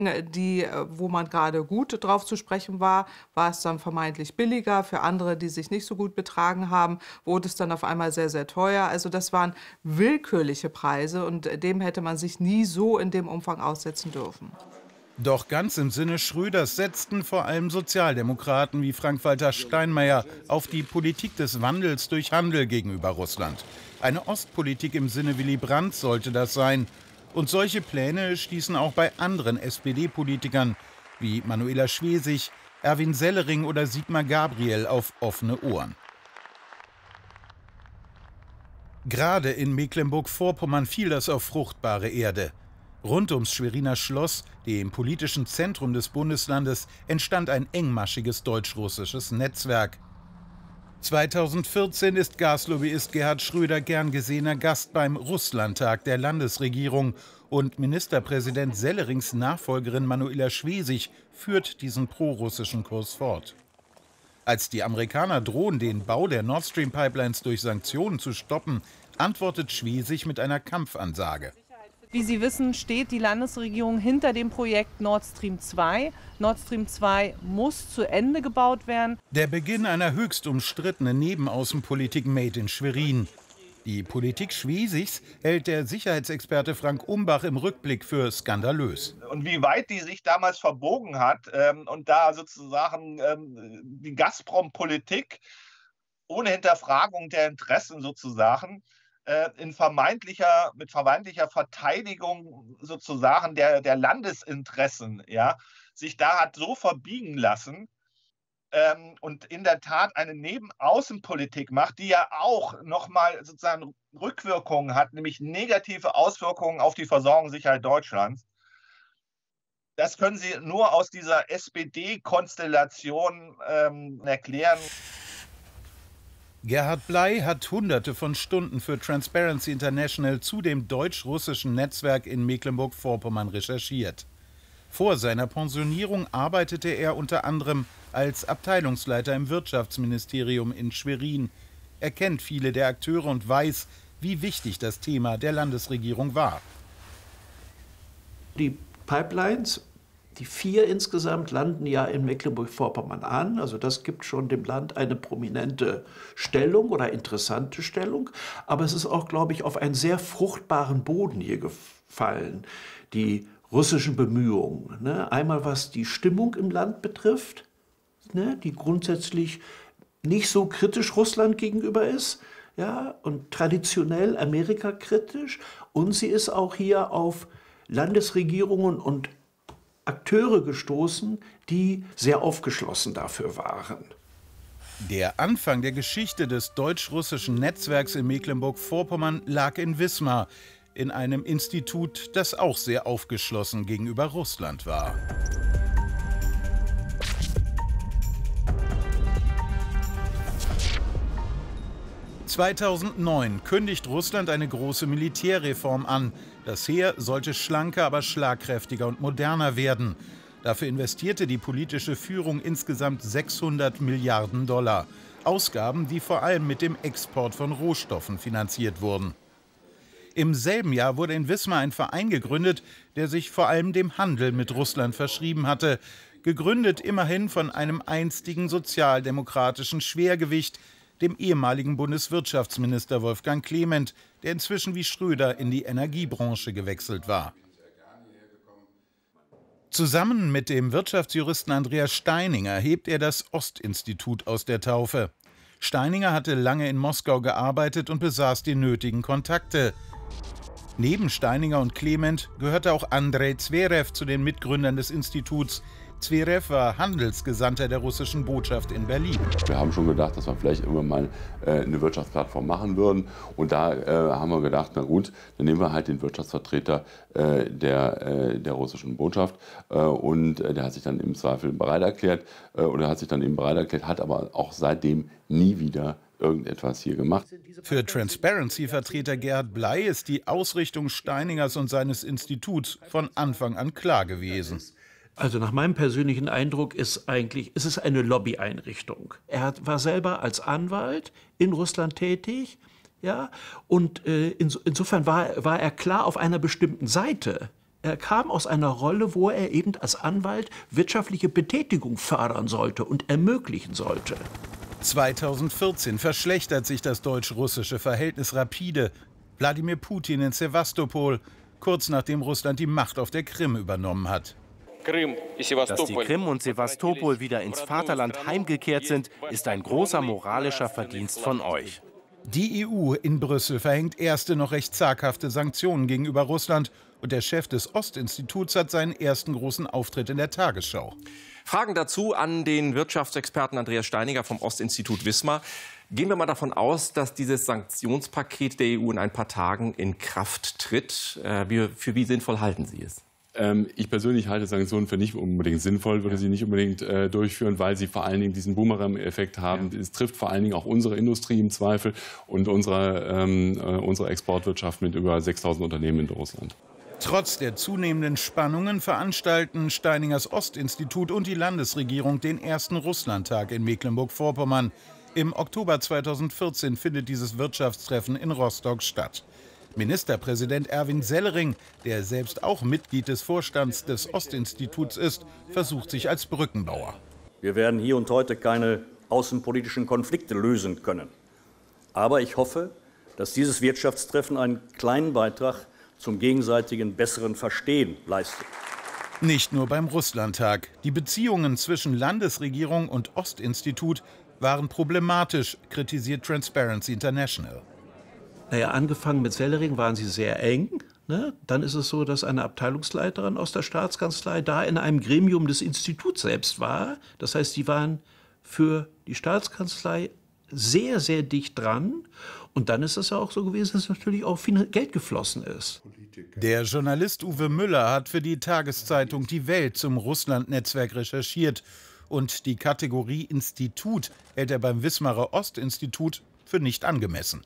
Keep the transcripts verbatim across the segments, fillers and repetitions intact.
die, äh, wo man gerade gut drauf zu sprechen war, war es dann vermeintlich billiger. Für andere, die sich nicht so gut betragen haben, wurde es dann auf einmal sehr, sehr teuer. Also das waren willkürliche Preise und äh, dem hätte man sich nie so in dem Umfang aussetzen dürfen. Doch ganz im Sinne Schröders setzten vor allem Sozialdemokraten wie Frank-Walter Steinmeier auf die Politik des Wandels durch Handel gegenüber Russland. Eine Ostpolitik im Sinne Willy Brandt sollte das sein. Und solche Pläne stießen auch bei anderen S P D-Politikern wie Manuela Schwesig, Erwin Sellering oder Sigmar Gabriel auf offene Ohren. Gerade in Mecklenburg-Vorpommern fiel das auf fruchtbare Erde. Rund ums Schweriner Schloss, dem politischen Zentrum des Bundeslandes, entstand ein engmaschiges deutsch-russisches Netzwerk. zweitausendvierzehn ist Gaslobbyist Gerhard Schröder gern gesehener Gast beim Russlandtag der Landesregierung und Ministerpräsident Sellerings Nachfolgerin Manuela Schwesig führt diesen prorussischen Kurs fort. Als die Amerikaner drohen, den Bau der Nord Stream Pipelines durch Sanktionen zu stoppen, antwortet Schwesig mit einer Kampfansage. Wie Sie wissen, steht die Landesregierung hinter dem Projekt Nord Stream zwei. Nord Stream zwei muss zu Ende gebaut werden. Der Beginn einer höchst umstrittenen Nebenaußenpolitik made in Schwerin. Die Politik Schwesigs hält der Sicherheitsexperte Frank Umbach im Rückblick für skandalös. Und wie weit die sich damals verbogen hat ähm, und da sozusagen ähm, die Gazprom-Politik ohne Hinterfragung der Interessen sozusagen in vermeintlicher, mit vermeintlicher Verteidigung sozusagen der, der Landesinteressen, ja, sich da hat so verbiegen lassen ähm, und in der Tat eine Nebenaußenpolitik macht, die ja auch nochmal sozusagen Rückwirkungen hat, nämlich negative Auswirkungen auf die Versorgungssicherheit Deutschlands. Das können Sie nur aus dieser S P D-Konstellation ähm, erklären. Gerhard Bley hat Hunderte von Stunden für Transparency International zu dem deutsch-russischen Netzwerk in Mecklenburg-Vorpommern recherchiert. Vor seiner Pensionierung arbeitete er unter anderem als Abteilungsleiter im Wirtschaftsministerium in Schwerin. Er kennt viele der Akteure und weiß, wie wichtig das Thema der Landesregierung war. Die Pipelines, die vier insgesamt, landen ja in Mecklenburg-Vorpommern an. Also das gibt schon dem Land eine prominente Stellung oder interessante Stellung. Aber es ist auch, glaube ich, auf einen sehr fruchtbaren Boden hier gefallen. Die russischen Bemühungen, ne? Einmal was die Stimmung im Land betrifft, ne? Die grundsätzlich nicht so kritisch Russland gegenüber ist, ja? Und traditionell Amerika kritisch. Und sie ist auch hier auf Landesregierungen und Akteure gestoßen, die sehr aufgeschlossen dafür waren. Der Anfang der Geschichte des deutsch-russischen Netzwerks in Mecklenburg-Vorpommern lag in Wismar, in einem Institut, das auch sehr aufgeschlossen gegenüber Russland war. zweitausendneun kündigt Russland eine große Militärreform an. Das Heer sollte schlanker, aber schlagkräftiger und moderner werden. Dafür investierte die politische Führung insgesamt sechshundert Milliarden Dollar. Ausgaben, die vor allem mit dem Export von Rohstoffen finanziert wurden. Im selben Jahr wurde in Wismar ein Verein gegründet, der sich vor allem dem Handel mit Russland verschrieben hatte. Gegründet immerhin von einem einstigen sozialdemokratischen Schwergewicht, dem ehemaligen Bundeswirtschaftsminister Wolfgang Clement, der inzwischen wie Schröder in die Energiebranche gewechselt war. Zusammen mit dem Wirtschaftsjuristen Andreas Steininger hebt er das Ostinstitut aus der Taufe. Steininger hatte lange in Moskau gearbeitet und besaß die nötigen Kontakte. Neben Steininger und Clement gehörte auch Andrei Zverev zu den Mitgründern des Instituts. Zverev war Handelsgesandter der russischen Botschaft in Berlin. Wir haben schon gedacht, dass wir vielleicht irgendwann mal äh, eine Wirtschaftsplattform machen würden. Und da äh, haben wir gedacht, na gut, dann nehmen wir halt den Wirtschaftsvertreter äh, der, äh, der russischen Botschaft. Äh, und äh, der hat sich dann im Zweifel bereit erklärt. Äh, oder hat sich dann eben bereit erklärt, hat aber auch seitdem nie wieder irgendetwas hier gemacht. Für Transparency-Vertreter Gerhard Bley ist die Ausrichtung Steiningers und seines Instituts von Anfang an klar gewesen. Also nach meinem persönlichen Eindruck ist eigentlich, ist es eine Lobbyeinrichtung. Er hat, war selber als Anwalt in Russland tätig, ja, und äh, in, insofern war, war er klar auf einer bestimmten Seite Er kam aus einer Rolle, wo er eben als Anwalt wirtschaftliche Betätigung fördern sollte und ermöglichen sollte. zweitausendvierzehn verschlechtert sich das deutsch-russische Verhältnis rapide. Wladimir Putin in Sewastopol, kurz nachdem Russland die Macht auf der Krim übernommen hat. Dass die Krim und Sewastopol wieder ins Vaterland heimgekehrt sind, ist ein großer moralischer Verdienst von euch. Die E U in Brüssel verhängt erste noch recht zaghafte Sanktionen gegenüber Russland. Und der Chef des Ostinstituts hat seinen ersten großen Auftritt in der Tagesschau. Fragen dazu an den Wirtschaftsexperten Andreas Steininger vom Ostinstitut Wismar. Gehen wir mal davon aus, dass dieses Sanktionspaket der E U in ein paar Tagen in Kraft tritt. Äh, für wie sinnvoll halten Sie es? Ähm, ich persönlich halte Sanktionen für nicht unbedingt sinnvoll, würde sie nicht unbedingt äh, durchführen, weil sie vor allen Dingen diesen Boomerang-Effekt haben. Ja. Es trifft vor allen Dingen auch unsere Industrie im Zweifel und unsere, ähm, äh, unsere Exportwirtschaft mit über sechstausend Unternehmen in Russland. Trotz der zunehmenden Spannungen veranstalten Steiningers Ostinstitut und die Landesregierung den ersten Russlandtag in Mecklenburg-Vorpommern. Im Oktober zweitausendvierzehn findet dieses Wirtschaftstreffen in Rostock statt. Ministerpräsident Erwin Sellering, der selbst auch Mitglied des Vorstands des Ostinstituts ist, versucht sich als Brückenbauer. Wir werden hier und heute keine außenpolitischen Konflikte lösen können. Aber ich hoffe, dass dieses Wirtschaftstreffen einen kleinen Beitrag zum gegenseitigen besseren Verstehen leistet. Nicht nur beim Russlandtag. Die Beziehungen zwischen Landesregierung und Ostinstitut waren problematisch, kritisiert Transparency International. Naja, angefangen mit Sellering waren sie sehr eng. Ne? Dann ist es so, dass eine Abteilungsleiterin aus der Staatskanzlei da in einem Gremium des Instituts selbst war. Das heißt, die waren für die Staatskanzlei sehr, sehr dicht dran. Und dann ist es ja auch so gewesen, dass natürlich auch viel Geld geflossen ist. Der Journalist Uwe Müller hat für die Tageszeitung Die Welt zum Russland-Netzwerk recherchiert. Und die Kategorie Institut hält er beim Wismarer Ostinstitut für nicht angemessen.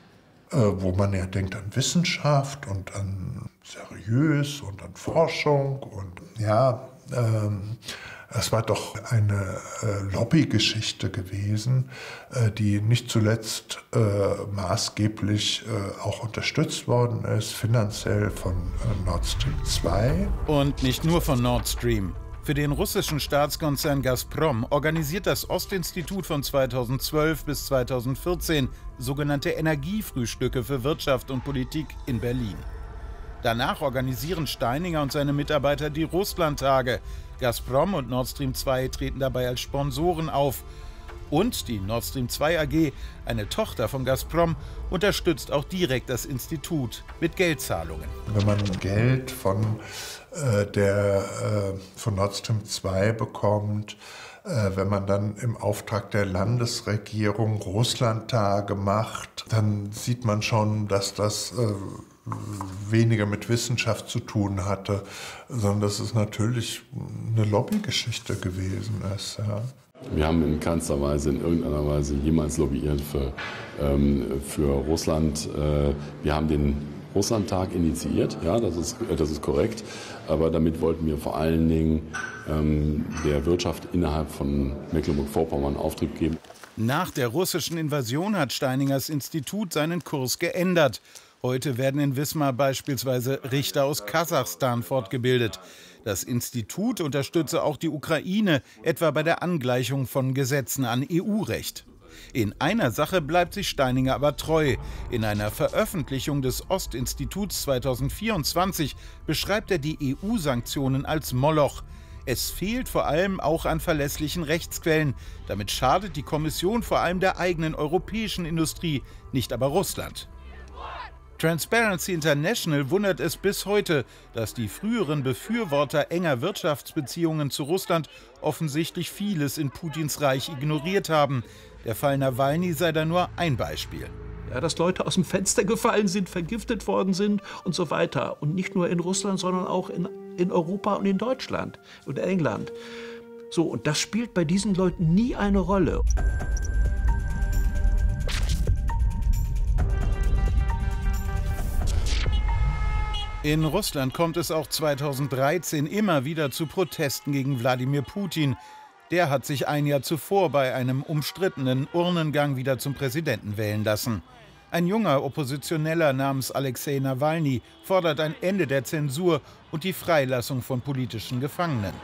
Wo man ja denkt an Wissenschaft und an seriös und an Forschung. Und ja, ähm, es war doch eine äh, Lobbygeschichte gewesen, äh, die nicht zuletzt äh, maßgeblich äh, auch unterstützt worden ist, finanziell von äh, Nord Stream zwei. Und nicht nur von Nord Stream. Für den russischen Staatskonzern Gazprom organisiert das Ostinstitut von zweitausendzwölf bis zweitausendvierzehn sogenannte Energiefrühstücke für Wirtschaft und Politik in Berlin. Danach organisieren Steininger und seine Mitarbeiter die Russlandtage. Gazprom und Nord Stream zwei treten dabei als Sponsoren auf. Und die Nord Stream zwei A G, eine Tochter von Gazprom, unterstützt auch direkt das Institut mit Geldzahlungen. Wenn man Geld von, äh, der, äh, von Nord Stream zwei bekommt, äh, wenn man dann im Auftrag der Landesregierung Russlandtage macht, dann sieht man schon, dass das äh, weniger mit Wissenschaft zu tun hatte, sondern dass es natürlich eine Lobbygeschichte gewesen ist. Ja. Wir haben in keinster Weise, in irgendeiner Weise jemals lobbyiert für, ähm, für Russland. Äh, wir haben den Russlandtag initiiert, ja, das ist, das ist korrekt. Aber damit wollten wir vor allen Dingen ähm, der Wirtschaft innerhalb von Mecklenburg-Vorpommern Auftrieb geben. Nach der russischen Invasion hat Steiningers Institut seinen Kurs geändert. Heute werden in Wismar beispielsweise Richter aus Kasachstan fortgebildet. Das Institut unterstütze auch die Ukraine, etwa bei der Angleichung von Gesetzen an E U-Recht. In einer Sache bleibt sich Steininger aber treu. In einer Veröffentlichung des Ostinstituts zweitausendvierundzwanzig beschreibt er die E U-Sanktionen als Moloch. Es fehlt vor allem auch an verlässlichen Rechtsquellen. Damit schadet die Kommission vor allem der eigenen europäischen Industrie, nicht aber Russland. Transparency International wundert es bis heute, dass die früheren Befürworter enger Wirtschaftsbeziehungen zu Russland offensichtlich vieles in Putins Reich ignoriert haben. Der Fall Nawalny sei da nur ein Beispiel. Ja, dass Leute aus dem Fenster gefallen sind, vergiftet worden sind und so weiter. Und nicht nur in Russland, sondern auch in, in Europa und in Deutschland und England. So, und das spielt bei diesen Leuten nie eine Rolle. In Russland kommt es auch zweitausenddreizehn immer wieder zu Protesten gegen Wladimir Putin. Der hat sich ein Jahr zuvor bei einem umstrittenen Urnengang wieder zum Präsidenten wählen lassen. Ein junger Oppositioneller namens Alexei Nawalny fordert ein Ende der Zensur und die Freilassung von politischen Gefangenen.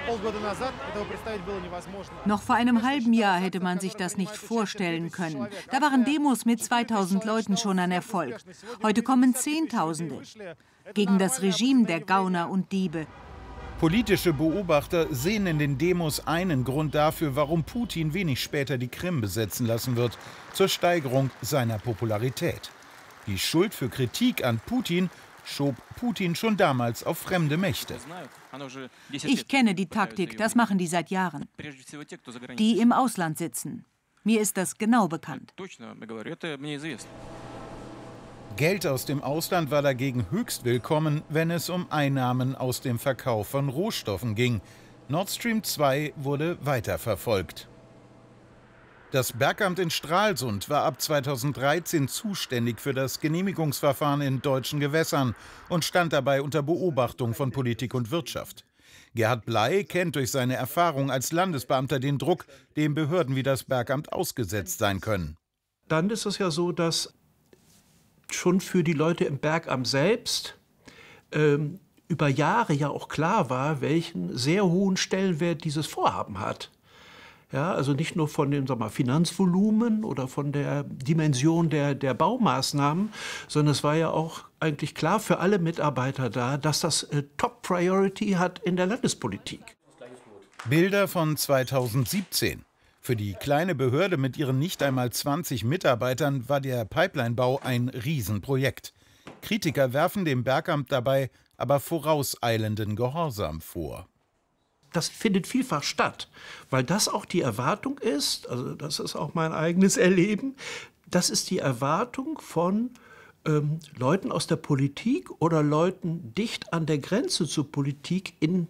Noch vor einem halben Jahr hätte man sich das nicht vorstellen können. Da waren Demos mit zweitausend Leuten schon ein Erfolg. Heute kommen Zehntausende gegen das Regime der Gauner und Diebe. Politische Beobachter sehen in den Demos einen Grund dafür, warum Putin wenig später die Krim besetzen lassen wird, zur Steigerung seiner Popularität. Die Schuld für Kritik an Putin schob Putin schon damals auf fremde Mächte. Ich kenne die Taktik, das machen die seit Jahren. Die im Ausland sitzen. Mir ist das genau bekannt. Geld aus dem Ausland war dagegen höchst willkommen, wenn es um Einnahmen aus dem Verkauf von Rohstoffen ging. Nord Stream zwei wurde weiterverfolgt. Das Bergamt in Stralsund war ab zweitausenddreizehn zuständig für das Genehmigungsverfahren in deutschen Gewässern und stand dabei unter Beobachtung von Politik und Wirtschaft. Gerhard Bley kennt durch seine Erfahrung als Landesbeamter den Druck, dem Behörden wie das Bergamt ausgesetzt sein können. Dann ist es ja so, dass schon für die Leute im Bergamt selbst ähm, über Jahre ja auch klar war, welchen sehr hohen Stellenwert dieses Vorhaben hat. Ja, also nicht nur von dem, sag mal, Finanzvolumen oder von der Dimension der, der Baumaßnahmen, sondern es war ja auch eigentlich klar für alle Mitarbeiter da, dass das äh, Top-Priority hat in der Landespolitik. Bilder von zweitausendsiebzehn. Für die kleine Behörde mit ihren nicht einmal zwanzig Mitarbeitern war der Pipelinebau ein Riesenprojekt. Kritiker werfen dem Bergamt dabei aber vorauseilenden Gehorsam vor. Das findet vielfach statt, weil das auch die Erwartung ist, also das ist auch mein eigenes Erleben, das ist die Erwartung von ähm, Leuten aus der Politik oder Leuten dicht an der Grenze zur Politik in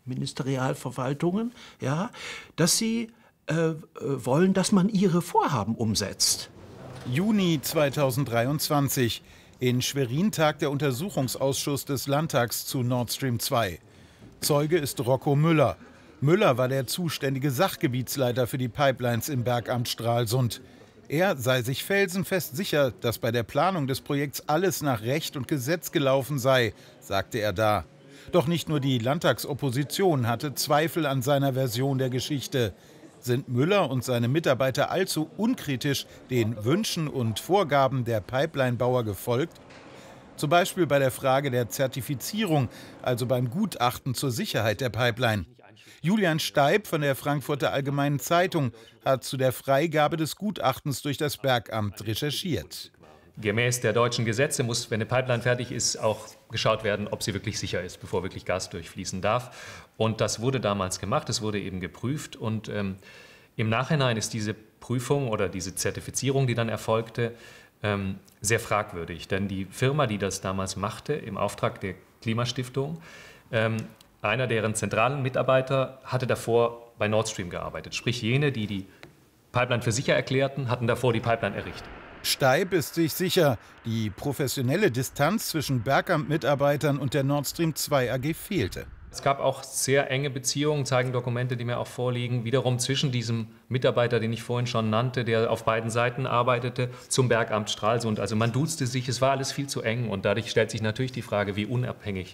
Ministerialverwaltungen, ja, dass sie äh, wollen, dass man ihre Vorhaben umsetzt. Juni zweitausenddreiundzwanzig. In Schwerin tagt der Untersuchungsausschuss des Landtags zu Nord Stream zwei. Zeuge ist Rocco Müller. Müller war der zuständige Sachgebietsleiter für die Pipelines im Bergamt Stralsund. Er sei sich felsenfest sicher, dass bei der Planung des Projekts alles nach Recht und Gesetz gelaufen sei, sagte er da. Doch nicht nur die Landtagsopposition hatte Zweifel an seiner Version der Geschichte. Sind Müller und seine Mitarbeiter allzu unkritisch den Wünschen und Vorgaben der Pipelinebauer gefolgt? Zum Beispiel bei der Frage der Zertifizierung, also beim Gutachten zur Sicherheit der Pipeline. Julian Steib von der Frankfurter Allgemeinen Zeitung hat zu der Freigabe des Gutachtens durch das Bergamt recherchiert. Gemäß der deutschen Gesetze muss, wenn eine Pipeline fertig ist, auch geschaut werden, ob sie wirklich sicher ist, bevor wirklich Gas durchfließen darf. Und das wurde damals gemacht, es wurde eben geprüft. Und ähm, im Nachhinein ist diese Prüfung oder diese Zertifizierung, die dann erfolgte, ähm, sehr fragwürdig. Denn die Firma, die das damals machte, im Auftrag der Klimastiftung, ähm, einer deren zentralen Mitarbeiter hatte davor bei Nord Stream gearbeitet. Sprich, jene, die die Pipeline für sicher erklärten, hatten davor die Pipeline errichtet. Steib ist sich sicher, die professionelle Distanz zwischen Bergamt-Mitarbeitern und der Nord Stream zwei A G fehlte. Es gab auch sehr enge Beziehungen, zeigen Dokumente, die mir auch vorliegen, wiederum zwischen diesem Mitarbeiter, den ich vorhin schon nannte, der auf beiden Seiten arbeitete, zum Bergamt Stralsund. Also man duzte sich, es war alles viel zu eng und dadurch stellt sich natürlich die Frage, wie unabhängig.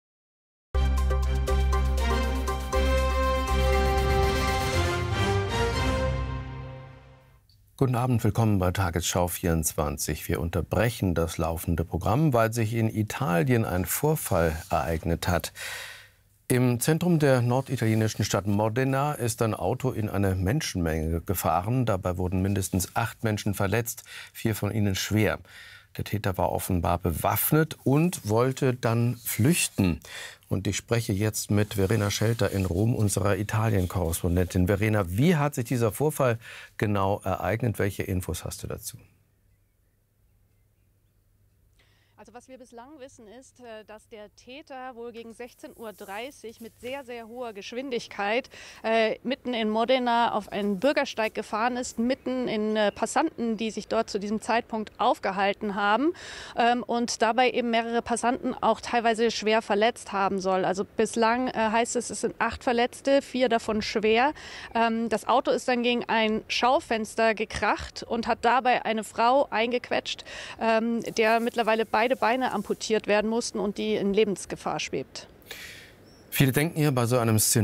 Guten Abend, willkommen bei Tagesschau vierundzwanzig. Wir unterbrechen das laufende Programm, weil sich in Italien ein Vorfall ereignet hat. Im Zentrum der norditalienischen Stadt Modena ist ein Auto in eine Menschenmenge gefahren. Dabei wurden mindestens acht Menschen verletzt, vier von ihnen schwer. Der Täter war offenbar bewaffnet und wollte dann flüchten. Und ich spreche jetzt mit Verena Schelter in Rom, unserer Italien-Korrespondentin. Verena, wie hat sich dieser Vorfall genau ereignet? Welche Infos hast du dazu? Also was wir bislang wissen ist, dass der Täter wohl gegen sechzehn Uhr dreißig mit sehr, sehr hoher Geschwindigkeit äh, mitten in Modena auf einen Bürgersteig gefahren ist, mitten in äh, Passanten, die sich dort zu diesem Zeitpunkt aufgehalten haben ähm, und dabei eben mehrere Passanten auch teilweise schwer verletzt haben soll. Also bislang äh, heißt es, es sind acht Verletzte, vier davon schwer. Ähm, das Auto ist dann gegen ein Schaufenster gekracht und hat dabei eine Frau eingequetscht, ähm, der mittlerweile beide Beine amputiert werden mussten und die in Lebensgefahr schwebt. Viele denken hier bei so einem Szenario